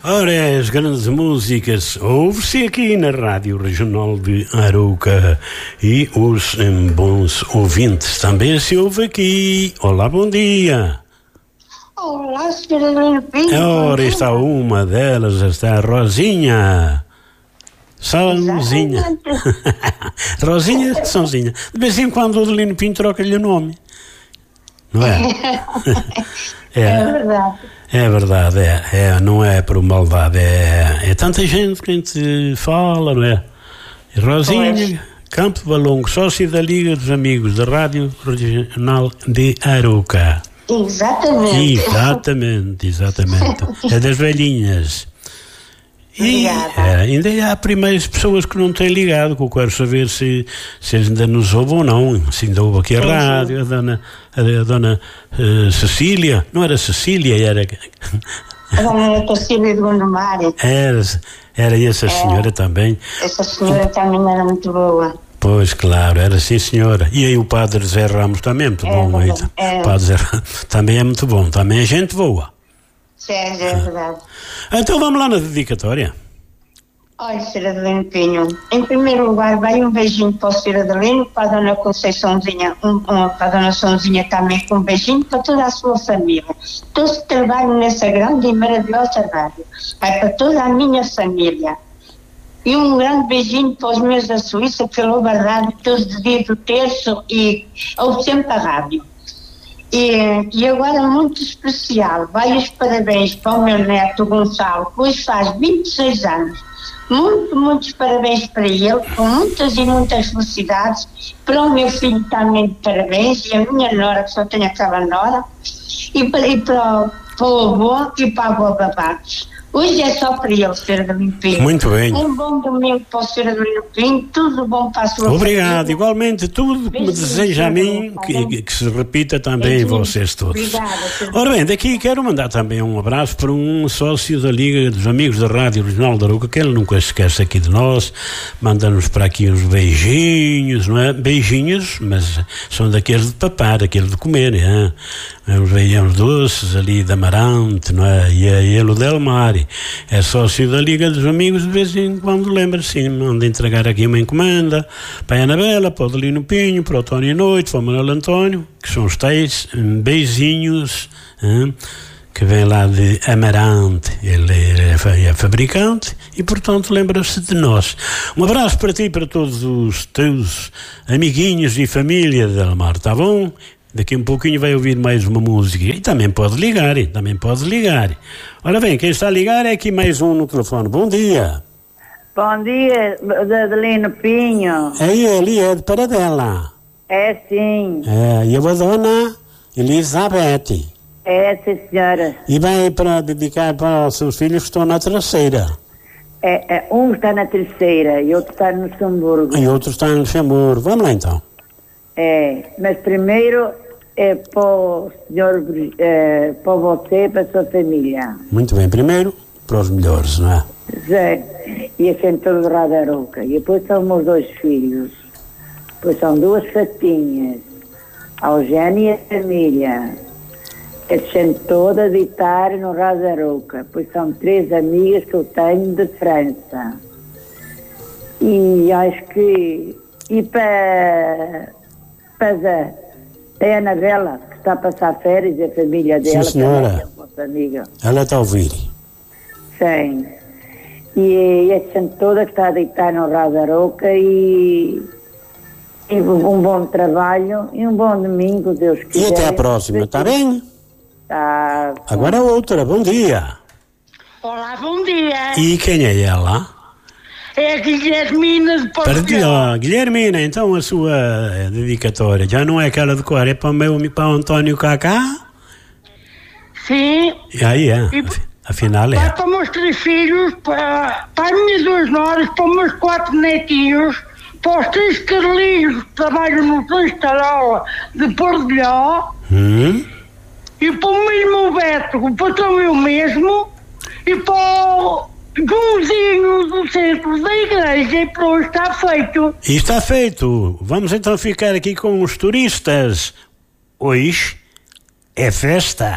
Ora, as grandes músicas ouve-se aqui na Rádio Regional de Arouca e os bons ouvintes também se ouve aqui. Olá, bom dia. Olá, senhora Adelino Pinho. Ora, está uma delas, está a Rosinha. Sonzinha. Rosinha, Sonzinha. De vez em quando o Adelino Pinho troca-lhe o nome. Não é? É verdade. É verdade, não é por maldade, é tanta gente que a gente fala, não é? Rosinha Campo Valongo, sócio da Liga dos Amigos da Rádio Regional de Arouca. Exatamente. É das velhinhas. E ainda há primeiras pessoas que não têm ligado, que eu quero saber se ainda nos ouvem ou não. Se ainda ouve aqui a rádio, a dona Cecília, não era Cecília, era... A dona Cecília de Gondomar. Era essa senhora também. Essa senhora também era muito boa. Pois, claro, era sim, senhora. E aí o padre Zé Ramos também é muito bom. O padre Zé Ramos também é muito bom, também é gente boa. É verdade. Então vamos lá na dedicatória. Olha, Sr. Adelino Pinho, em primeiro lugar vai um beijinho para o Sr. Adelino, para a Dona Conceiçãozinha, para a Dona Sonzinha também, com um beijinho para toda a sua família. Todos que trabalham nessa grande e maravilhosa rádio. Vai para toda a minha família. E um grande beijinho para os meus da Suíça, pela verdade, todos de dia do terço e ouve sempre a rádio. E agora muito especial, vai os parabéns para o meu neto Gonçalo, que hoje faz 26 anos. Muitos parabéns para ele, com muitas e muitas felicidades. Para o meu filho também de parabéns, e a minha nora, que só tenho aquela nora, e para o avô e para a avó Babados. Hoje é só para ele, Sr. Adelino Pinho. Muito bem. Um bom domingo para o Sr. Adelino Pinho, tudo bom para a sua Obrigado, família. Igualmente, tudo que me deseja a mim, que se repita também em vocês todos. Obrigada. Ora bem, daqui quero mandar também um abraço para um sócio da Liga dos Amigos da Rádio Regional de Arouca, que ele nunca se esquece aqui de nós, manda-nos para aqui uns beijinhos, não é? Beijinhos, mas são daqueles de papar, daqueles de comer, é? Uns beijinhos doces ali de Amarante, não é? E ele o Delmar é sócio da Liga dos Amigos, de vez em quando lembra-se, manda entregar aqui uma encomenda para a Anabela, para o Adelino Pinho, para o Tony Noite, para o Manuel António, que são os tais beijinhos que vem lá de Amarante. Ele é fabricante e, portanto, lembra-se de nós. Um abraço para ti e para todos os teus amiguinhos e família de Delmar, está bom? Daqui um pouquinho vai ouvir mais uma música. E também pode ligar. Ora bem, quem está a ligar é aqui mais um no telefone. Bom dia. Bom dia, Adelino Pinho. É ele, é de Paradela. É sim. E eu a dona Elizabeth. É, sim, senhora. E vai para dedicar para os seus filhos que estão na terceira. Um está na terceira e outro está no Luxemburgo. E outro está no Luxemburgo. Vamos lá então. Mas primeiro é para o senhor, para você e para a sua família. Muito bem, primeiro para os melhores, não é? Zé, e a gente todo de Rádio Arouca. E depois são meus 2 filhos. Depois são 2 fatinhas, a Eugénia e a família. A gente toda a editar no Rádio Arouca. Depois são 3 amigas que eu tenho de França. E acho que... E para a Anabela, que está a passar férias, a família dela. Sim, senhora. Também, a nossa amiga. Ela está a ouvir. Sim. E a gente toda que está a deitar no Rádio Arouca e um bom trabalho e um bom domingo, Deus quiser. E até à próxima, está bem? Tá. Agora outra, bom dia. Olá, bom dia. E quem é ela? É a Guilhermina de Portugal. Guilhermina, então a sua dedicatória já não é aquela de cor, é para o António Cacá? Sim. E aí afinal Vai para os meus 3 filhos, para as minhas 2 noras, para os meus 4 netinhos, para os 3 Carlinhos que trabalham no Tarola de Pordelhó, e para o meu irmão Beto, o patrão eu mesmo, e para o Joãozinho do centro da igreja, e pronto, está feito. E está feito. Vamos então ficar aqui com os turistas. Hoje é festa.